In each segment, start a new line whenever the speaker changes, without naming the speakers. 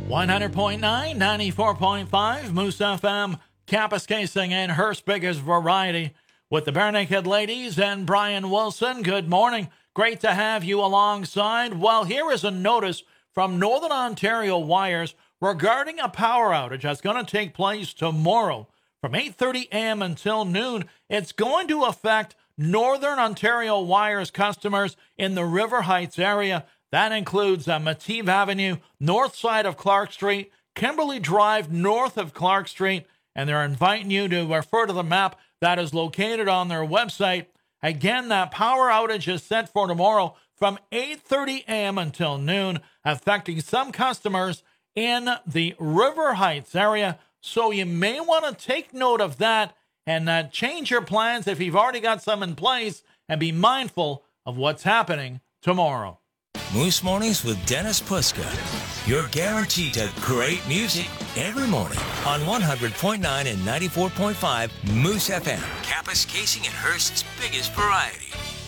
100.9, 94.5, Moose FM, Kapuskasing, and Hearst's biggest variety with the Barenaked Ladies and Brian Wilson. Good morning. Great to have you alongside. Well, here is a notice from Northern Ontario Wires regarding a power outage that's going to take place tomorrow from 8:30 a.m. until noon. It's going to affect Northern Ontario Wires customers in the River Heights area. That includes Mative Avenue, north side of Clark Street, Kimberly Drive, north of Clark Street, and they're inviting you to refer to the map that is located on their website. Again, that power outage is set for tomorrow from 8:30 a.m. until noon, affecting some customers in the River Heights area. So you may want to take note of that and change your plans if you've already got some in place, and be mindful of what's happening tomorrow.
Moose Mornings with Dennis Puska. You're guaranteed to great music every morning on 100.9 and 94.5 Moose FM. Kapuskasing and Hearst's biggest variety.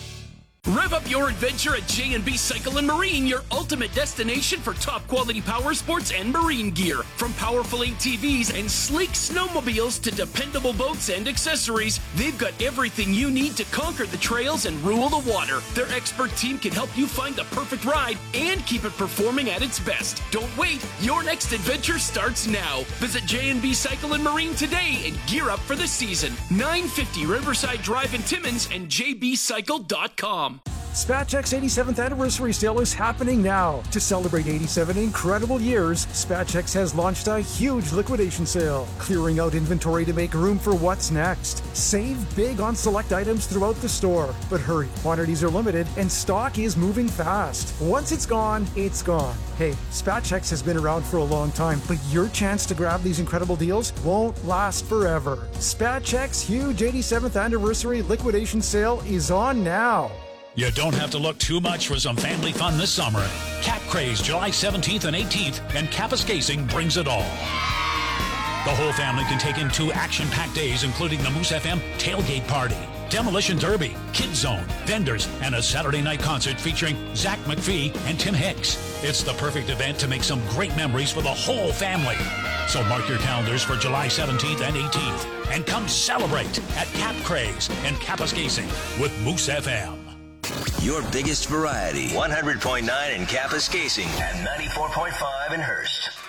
Rev up your adventure at J&B Cycle & Marine, your ultimate destination for top quality power sports and marine gear. From powerful ATVs and sleek snowmobiles to dependable boats and accessories, they've got everything you need to conquer the trails and rule the water. Their expert team can help you find the perfect ride and keep it performing at its best. Don't wait, your next adventure starts now. Visit J&B Cycle & Marine today and gear up for the season. 950 Riverside Drive in Timmins and jbcycle.com.
Spatchek's 87th anniversary sale is happening now. To celebrate 87 incredible years, Spatchek's has launched a huge liquidation sale, clearing out inventory to make room for what's next. Save big on select items throughout the store, but hurry, quantities are limited and stock is moving fast. Once it's gone, it's gone. Hey, Spatchek's has been around for a long time, but your chance to grab these incredible deals won't last forever. Spatchek's huge 87th anniversary liquidation sale is on now.
You don't have to look too much for some family fun this summer. Cap Craze, July 17th and 18th, and Kapuskasing brings it all. The whole family can take in 2 action-packed days, including the Moose FM Tailgate Party, Demolition Derby, Kids Zone, vendors, and a Saturday night concert featuring Zach McPhee and Tim Hicks. It's the perfect event to make some great memories for the whole family. So mark your calendars for July 17th and 18th, and come celebrate at Cap Craze and Kapuskasing with Moose FM.
Your biggest variety.
100.9 in Kapuskasing and 94.5 in Hearst.